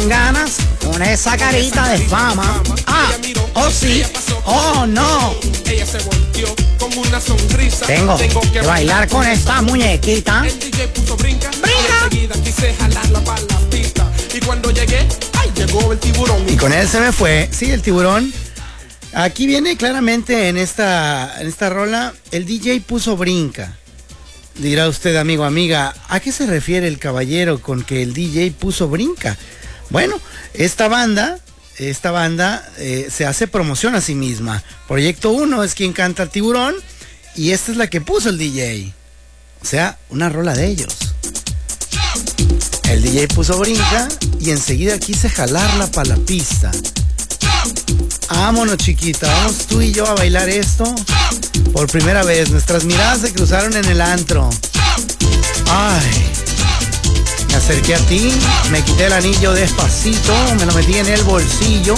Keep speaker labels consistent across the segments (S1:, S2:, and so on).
S1: con ganas, con esa carita de fama. Ah, oh sí, oh no.
S2: Ella se volteó con una sonrisa.
S1: Tengo que bailar con esta muñequita.
S2: El DJ puso brinca.
S1: ¡Brinca!
S2: Y enseguida quise jalarla para la pista. Y cuando llegué, ¡ay! Llegó el tiburón.
S1: Y con él se me fue. Sí, el tiburón. Aquí viene claramente en esta rola, el DJ puso brinca. Dirá usted, amigo, amiga, ¿a qué se refiere el caballero con que el DJ puso brinca? Bueno, esta banda se hace promoción a sí misma. Proyecto 1 es quien canta el tiburón y esta es la que puso el DJ. O sea, una rola de ellos. El DJ puso brinca y enseguida quise jalarla para la pista. Vámonos, chiquita, vamos tú y yo a bailar esto por primera vez. Nuestras miradas se cruzaron en el antro. Ay, me acerqué a ti, me quité el anillo despacito, me lo metí en el bolsillo.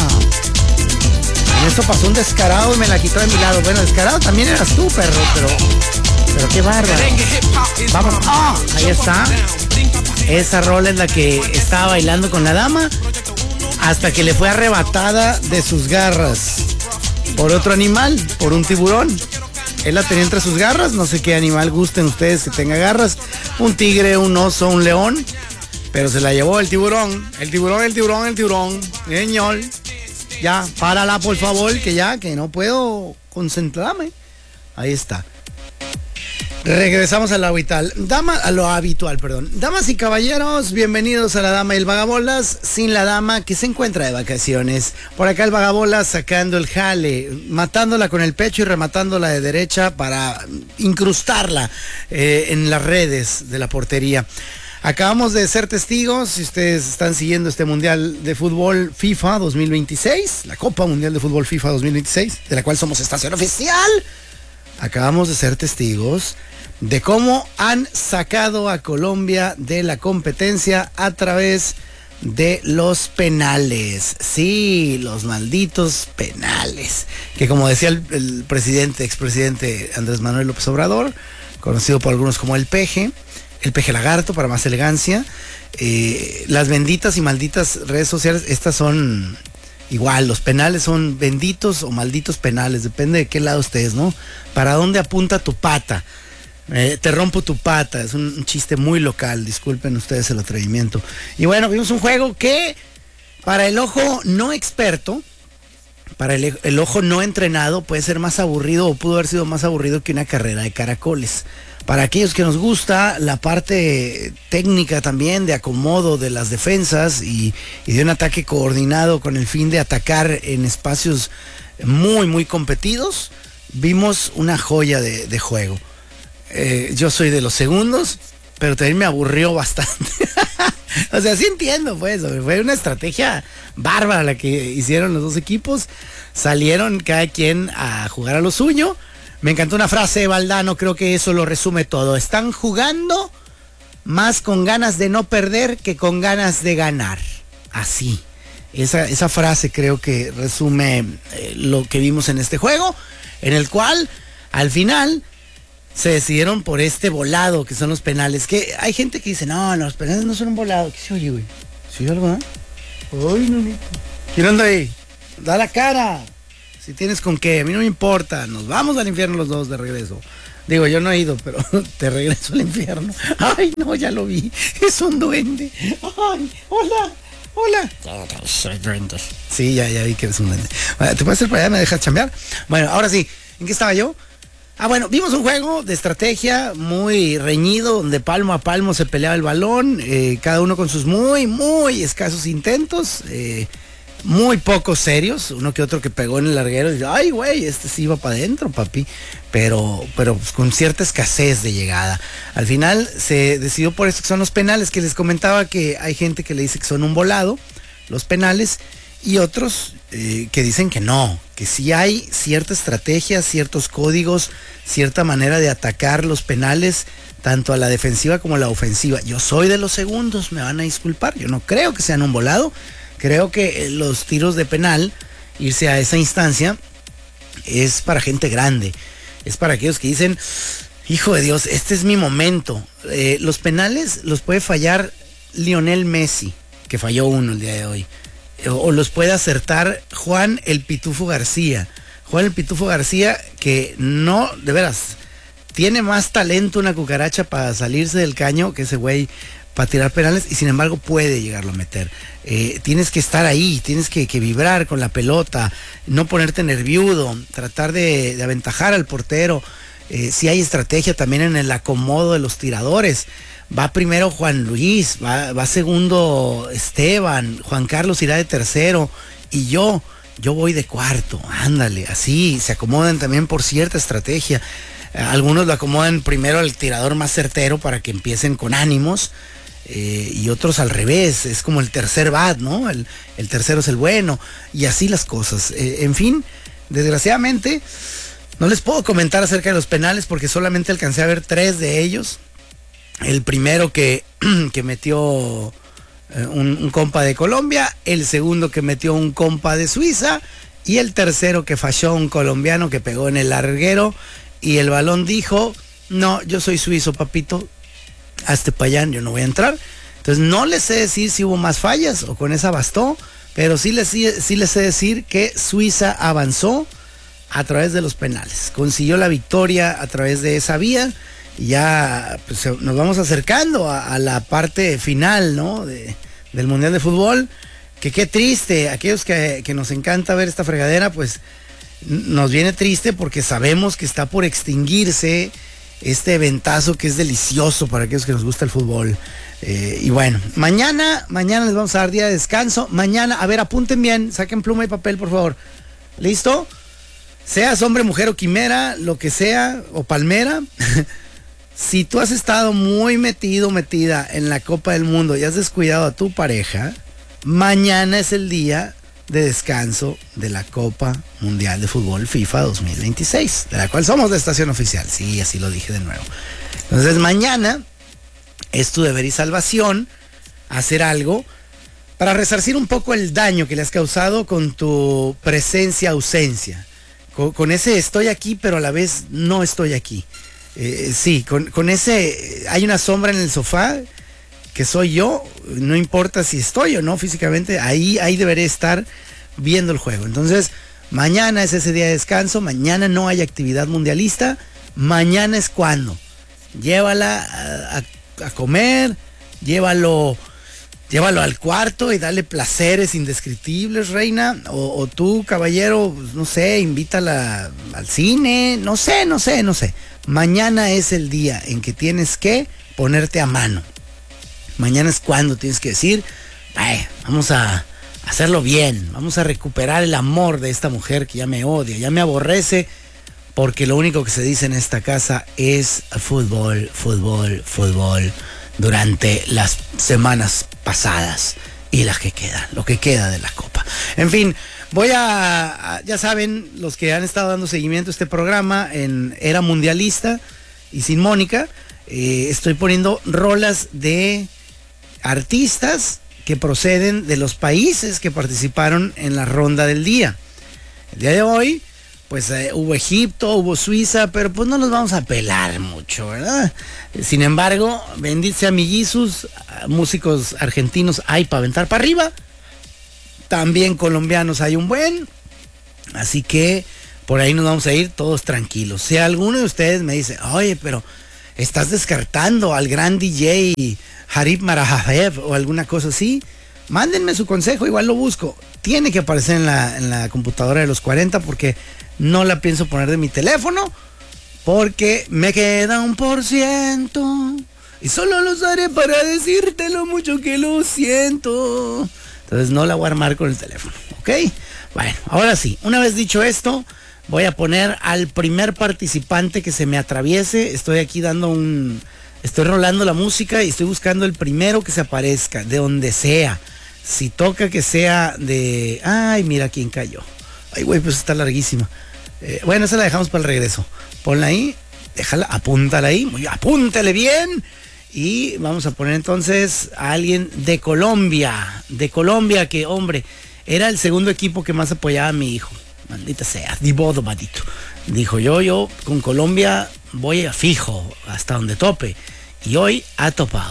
S1: En eso pasó un descarado y me la quitó de mi lado. Bueno, descarado también eras tú, perro, pero qué bárbaro. Vamos, ahí está. Esa rola es la que estaba bailando con la dama hasta que le fue arrebatada de sus garras por otro animal, por un tiburón. Él la tenía entre sus garras, no sé qué animal gusten ustedes que tenga garras, un tigre, un oso, un león, pero se la llevó el tiburón. Señor, ya, párala por favor, que no puedo concentrarme. Ahí está. Regresamos a lo habitual. Damas y caballeros, bienvenidos a La Dama y el Vagabolas, sin la dama que se encuentra de vacaciones. Por acá el Vagabolas sacando el jale, matándola con el pecho y rematándola de derecha para incrustarla en las redes de la portería. Acabamos de ser testigos, si ustedes están siguiendo este Mundial de Fútbol FIFA 2026, la Copa Mundial de Fútbol FIFA 2026, de la cual somos estación oficial. Acabamos de ser testigos de cómo han sacado a Colombia de la competencia a través de los penales. Sí, los malditos penales. Que como decía el expresidente Andrés Manuel López Obrador, conocido por algunos como el peje lagarto para más elegancia, las benditas y malditas redes sociales, estas son... Igual, los penales son benditos o malditos penales, depende de qué lado estés, ¿no? ¿Para dónde apunta tu pata? Te rompo tu pata, es un chiste muy local, disculpen ustedes el atrevimiento. Y bueno, vimos un juego que para el ojo no experto, para el ojo no entrenado, puede ser más aburrido o pudo haber sido más aburrido que una carrera de caracoles. Para aquellos que nos gusta la parte técnica también de acomodo de las defensas y de un ataque coordinado con el fin de atacar en espacios muy, muy competidos, vimos una joya de juego. Yo soy de los segundos, pero también me aburrió bastante. O sea, sí entiendo, pues, fue una estrategia bárbara la que hicieron los dos equipos. Salieron cada quien a jugar a lo suyo. Me encantó una frase de Valdano, creo que eso lo resume todo. Están jugando más con ganas de no perder que con ganas de ganar. Así. Esa frase creo que resume lo que vimos en este juego, en el cual, al final, se decidieron por este volado que son los penales. Que hay gente que dice, no, los penales no son un volado. ¿Qué se oye, güey? ¿Se oye algo, no? Ay, no. ¿Quién anda ahí? Da la cara. Si tienes con qué, a mí no me importa. Nos vamos al infierno los dos de regreso. Digo, yo no he ido, pero te regreso al infierno. Ay, no, ya lo vi. Es un duende. Ay, hola.
S3: Soy duende.
S1: Sí, ya vi que eres un duende. Bueno, ¿te puedes ir para allá? ¿Me dejas chambear? Bueno, ahora sí. ¿En qué estaba yo? Bueno, vimos un juego de estrategia muy reñido, donde palmo a palmo se peleaba el balón, cada uno con sus muy, muy escasos intentos, muy pocos serios, uno que otro que pegó en el larguero y dice, ay güey, este sí iba para adentro, papi, pero pues, con cierta escasez de llegada. Al final se decidió por eso que son los penales, que les comentaba que hay gente que le dice que son un volado, los penales, y otros que dicen que no, que sí hay cierta estrategia, ciertos códigos, cierta manera de atacar los penales, tanto a la defensiva como a la ofensiva. Yo soy de los segundos, me van a disculpar, yo no creo que sean un volado. Creo que los tiros de penal, irse a esa instancia, es para gente grande. Es para aquellos que dicen, hijo de Dios, este es mi momento. Los penales los puede fallar Lionel Messi. que falló uno el día de hoy. O los puede acertar Juan el Pitufo García. Juan el Pitufo García, que no, de veras, tiene más talento una cucaracha para salirse del caño que ese güey para tirar penales, y sin embargo puede llegarlo a meter. Tienes que estar ahí, tienes que vibrar con la pelota, no ponerte nerviudo, tratar de aventajar al portero. Si hay estrategia también en el acomodo de los tiradores. Va primero Juan Luis, va segundo Esteban, Juan Carlos irá de tercero y yo voy de cuarto. Ándale, así se acomodan también por cierta estrategia. Algunos lo acomodan primero al tirador más certero para que empiecen con ánimos, y otros al revés, es como el tercer bat, ¿no? El tercero es el bueno, y así las cosas. En fin, desgraciadamente no les puedo comentar acerca de los penales porque solamente alcancé a ver 3 de ellos. El primero que metió un compa de Colombia, el segundo que metió un compa de Suiza, y el tercero que falló un colombiano que pegó en el larguero y el balón dijo: no, yo soy suizo, papito, hazte pa' allá, yo no voy a entrar. Entonces no les sé decir si hubo más fallas o con esa bastó, pero sí les sé decir que Suiza avanzó a través de los penales, consiguió la victoria a través de esa vía. Y ya pues, nos vamos acercando a la parte final, ¿no? del Mundial de Fútbol, que qué triste, aquellos que nos encanta ver esta fregadera, pues nos viene triste porque sabemos que está por extinguirse este eventazo que es delicioso para aquellos que nos gusta el fútbol. Y bueno, mañana les vamos a dar día de descanso. Mañana, a ver, apunten bien, saquen pluma y papel, por favor. ¿Listo? Seas hombre, mujer o quimera, lo que sea, o palmera. Si tú has estado muy metida en la Copa del Mundo y has descuidado a tu pareja, mañana es el día de descanso de la Copa Mundial de Fútbol FIFA 2026, de la cual somos la estación oficial. Sí, así lo dije de nuevo. Entonces mañana es tu deber y salvación hacer algo para resarcir un poco el daño que le has causado con tu ausencia. Con ese estoy aquí, pero a la vez no estoy aquí. Sí, con ese hay una sombra en el sofá que soy yo, no importa si estoy o no físicamente, ahí deberé estar viendo el juego. Entonces, mañana es ese día de descanso, mañana no hay actividad mundialista, mañana es cuando. Llévala a comer, llévalo al cuarto y dale placeres indescriptibles, reina, o tú, caballero, pues, no sé, invítala al cine, no sé. Mañana es el día en que tienes que ponerte a mano. Mañana es cuando tienes que decir: vamos a hacerlo bien, vamos a recuperar el amor de esta mujer que ya me odia, ya me aborrece, porque lo único que se dice en esta casa es fútbol durante las semanas pasadas y las que quedan, lo que queda de la Copa. En fin, ya saben, los que han estado dando seguimiento a este programa en Era Mundialista y Sin Mónica, estoy poniendo rolas de artistas que proceden de los países que participaron en la ronda del día. El día de hoy, pues hubo Egipto, hubo Suiza, pero pues no nos vamos a pelar mucho, ¿verdad? Sin embargo, bendito sea mi Jesus, músicos argentinos hay para aventar para arriba. También colombianos hay un buen. Así que por ahí nos vamos a ir todos tranquilos. Si alguno de ustedes me dice: oye, pero estás descartando al gran DJ Harib Marajajev o alguna cosa así, mándenme su consejo, igual lo busco. Tiene que aparecer en la computadora de los 40 porque no la pienso poner de mi teléfono, porque me queda 1% y solo lo usaré para decirte lo mucho que lo siento. Entonces no la voy a armar con el teléfono, ¿ok? Bueno, ahora sí, una vez dicho esto, voy a poner al primer participante que se me atraviese. Estoy aquí estoy rolando la música y estoy buscando el primero que se aparezca, de donde sea. Si toca que sea de... Ay, mira quién cayó. Ay, güey, pues está larguísima. Bueno, esa la dejamos para el regreso. Ponla ahí, déjala, apúntala ahí, apúntale bien. Y vamos a poner entonces a alguien de Colombia, que, hombre, era el segundo equipo que más apoyaba a mi hijo. Maldita sea, dibodo, maldito. Dijo, yo con Colombia voy a fijo hasta donde tope. Y hoy ha topado.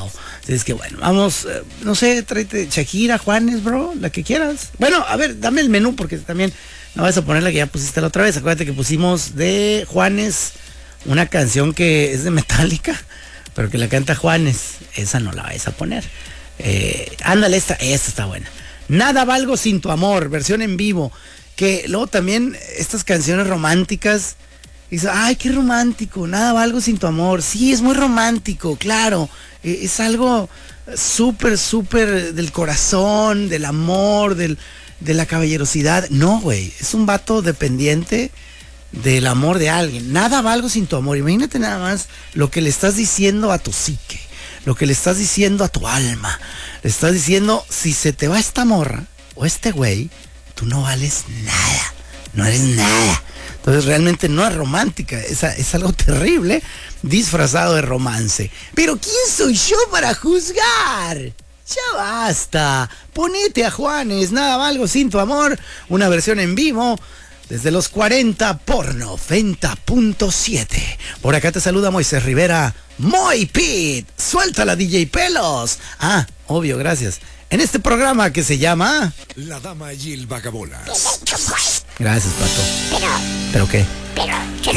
S1: Es que bueno, vamos, no sé, tráete Shakira, Juanes, bro, la que quieras. Bueno, a ver, dame el menú porque también no vas a poner la que ya pusiste la otra vez. Acuérdate que pusimos de Juanes una canción que es de Metallica, pero que la canta Juanes. Esa no la vais a poner. Ándale, esta está buena. Nada valgo sin tu amor, versión en vivo. Que luego también estas canciones románticas. Dice, ay, qué romántico, nada valgo sin tu amor. Sí, es muy romántico, claro. Es algo súper del corazón, del amor, de la caballerosidad. No, güey, es un vato dependiente del amor de alguien. Nada valgo sin tu amor. Imagínate nada más lo que le estás diciendo a tu psique, lo que le estás diciendo a tu alma. Le estás diciendo, si se te va esta morra o este güey, tú no vales nada, no eres nada. Entonces realmente no es romántica, es algo terrible disfrazado de romance. Pero ¿quién soy yo para juzgar? Ya basta, ponete a Juanes, nada valgo sin tu amor, una versión en vivo desde los 40 por 90.7. Por acá te saluda Moisés Rivera. Moy Pit, suéltala DJ Pelos. Ah, obvio, gracias. En este programa que se llama
S3: La Dama y el Vagabolas.
S1: Gracias, Pato. ¿Pero qué?
S4: Pero yo